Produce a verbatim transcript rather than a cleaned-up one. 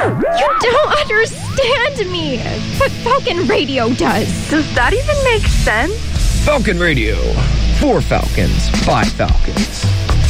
You don't understand me, but Falcon Radio does. Does that even make sense? Falcon Radio. For Falcons, by Falcons.